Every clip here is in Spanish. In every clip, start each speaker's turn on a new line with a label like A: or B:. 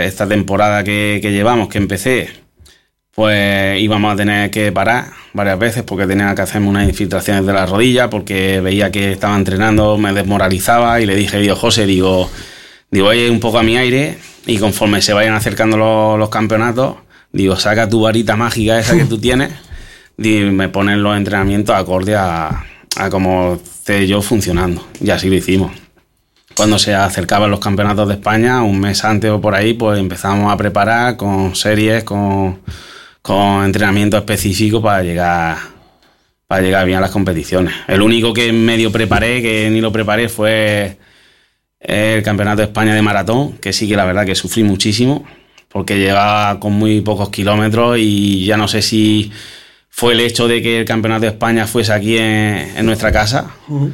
A: esta temporada que llevamos, que empecé, pues íbamos a tener que parar varias veces porque tenía que hacerme unas infiltraciones de la rodilla, porque veía que estaba entrenando, me desmoralizaba, y le dije, digo, José, digo, oye, un poco a mi aire, y conforme se vayan acercando los campeonatos, digo, saca tu varita mágica esa que tú tienes, y me ponen los entrenamientos acorde a cómo esté yo funcionando. Y así lo hicimos. Cuando se acercaban los campeonatos de España, un mes antes o por ahí, pues empezamos a preparar con series, con entrenamiento específico para llegar bien a las competiciones. El único que medio preparé, que ni lo preparé, fue el Campeonato de España de maratón, que sí que la verdad que sufrí muchísimo, porque llevaba con muy pocos kilómetros, y ya no sé si fue el hecho de que el Campeonato de España fuese aquí en nuestra casa,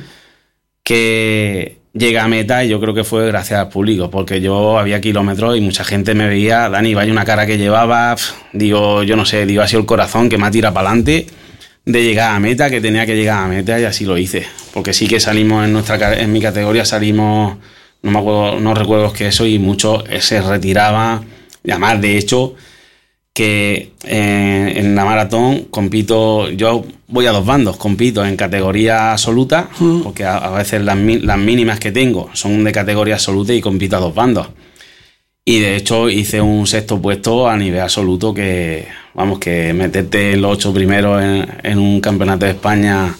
A: que llegué a meta, y yo creo que fue gracias al público, porque yo había kilómetros y mucha gente me veía, Dani, vaya una cara que llevaba, digo, yo no sé, digo, ha sido el corazón que me ha tirado para adelante de llegar a meta, que tenía que llegar a meta, y así lo hice, porque sí que salimos en mi categoría, salimos, no recuerdo qué eso, y muchos se retiraban, y además, de hecho, que en la maratón compito, yo voy a dos bandos, compito en categoría absoluta, porque a veces las mínimas que tengo son de categoría absoluta, y compito a dos bandos. Y de hecho hice un sexto puesto a nivel absoluto, que vamos, que meterte en los 8 primeros en un campeonato de España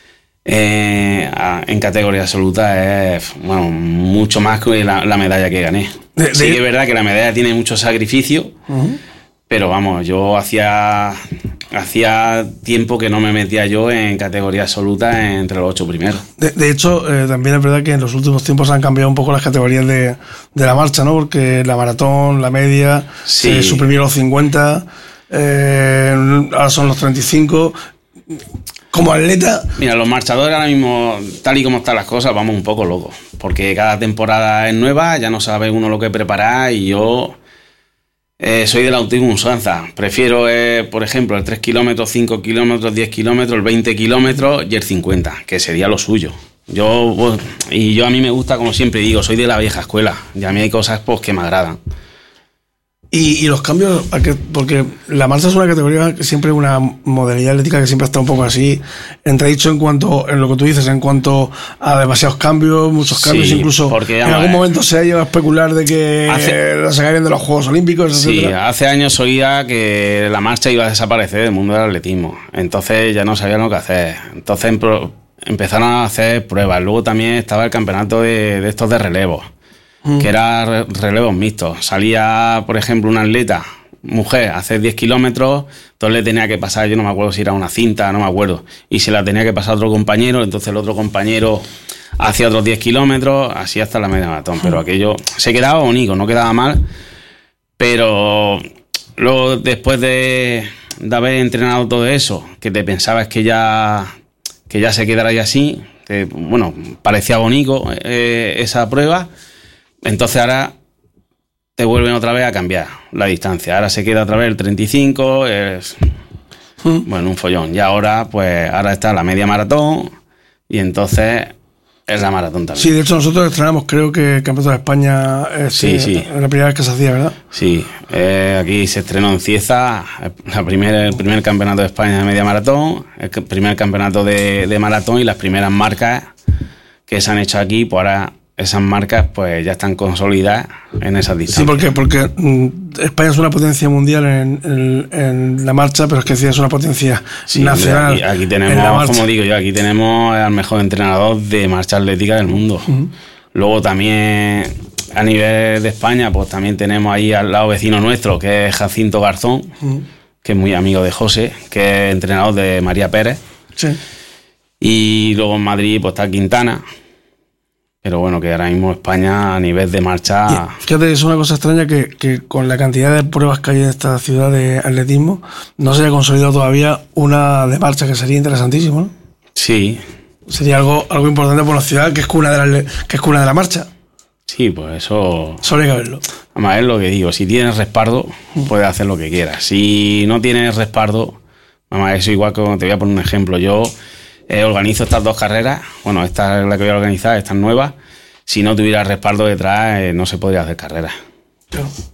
A: en categoría absoluta es, bueno, mucho más que la medalla que gané. Sí que es verdad que la medalla tiene mucho sacrificio, pero vamos, yo hacía tiempo que no me metía yo en categoría absoluta entre los 8 primeros.
B: De hecho, también es verdad que en los últimos tiempos han cambiado un poco las categorías de la marcha, ¿no? Porque la maratón, la media, se suprimieron los 50, ahora son los 35. Como atleta... Mira,
A: los marchadores ahora mismo, tal y como están las cosas, vamos un poco locos, porque cada temporada es nueva, ya no sabe uno lo que preparar, y yo... soy de la última usanza. Prefiero, por ejemplo, el 3 kilómetros, 5 kilómetros, 10 kilómetros, el 20 kilómetros y el 50, que sería lo suyo. Yo a mí me gusta, como siempre digo, soy de la vieja escuela, y a mí hay cosas pues que me agradan.
B: Y los cambios, porque la marcha es una categoría que siempre es una modalidad atlética que siempre está un poco así entredicho en lo que tú dices, en cuanto a demasiados cambios, muchos cambios, incluso porque, en algún momento se ha llegado a especular de que la sacarían de los Juegos Olímpicos, etcétera.
A: Sí, hace años oía que la marcha iba a desaparecer del mundo del atletismo, entonces ya no sabían lo que hacer, entonces empezaron a hacer pruebas. Luego también estaba el campeonato de estos de relevos, que era relevos mixtos. Salía, por ejemplo, una atleta, mujer, a hacer 10 kilómetros, entonces le tenía que pasar, yo no me acuerdo si era una cinta, no me acuerdo, y se la tenía que pasar a otro compañero, entonces el otro compañero hacía otros 10 kilómetros, así hasta la media maratón. Pero aquello se quedaba bonito, no quedaba mal, pero luego, después de haber entrenado todo eso, que te pensabas que ya se quedara ahí así, bueno, parecía bonito esa prueba. Entonces ahora te vuelven otra vez a cambiar la distancia. Ahora se queda otra vez el 35, bueno, un follón. Y ahora está la media maratón, y entonces es la maratón también.
B: Sí, de hecho nosotros estrenamos, creo que el Campeonato de España
A: sí.
B: la primera vez que se hacía, ¿verdad?
A: Sí, aquí se estrenó en Cieza el primer Campeonato de España de media maratón, el primer campeonato de maratón, y las primeras marcas que se han hecho aquí, pues ahora... Esas marcas pues ya están consolidadas en esas distancias.
B: Sí, porque España es una potencia mundial en la marcha, pero es que es una potencia nacional.
A: Aquí tenemos, como digo yo, aquí tenemos al mejor entrenador de marcha atlética del mundo. Luego también a nivel de España, pues también tenemos ahí al lado vecino nuestro, que es Jacinto Garzón, que es muy amigo de José, que es entrenador de María Pérez.
B: Sí.
A: Y luego en Madrid pues está Quintana. Pero bueno, que ahora mismo España a nivel de marcha...
B: Fíjate, es una cosa extraña que con la cantidad de pruebas que hay en esta ciudad de atletismo no se haya consolidado todavía una de marcha, que sería interesantísimo, ¿no?
A: Sí.
B: Sería algo importante por la ciudad, que es cuna de la marcha.
A: Sí, pues eso...
B: Solo hay que verlo.
A: Además, es lo que digo, si tienes respaldo, puedes hacer lo que quieras. Si no tienes respaldo, eso igual que te voy a poner un ejemplo. Yo... organizo estas 2 carreras, bueno, esta es la que voy a organizar, esta es nueva. Si no tuviera respaldo detrás, no se podría hacer carreras.
B: Claro.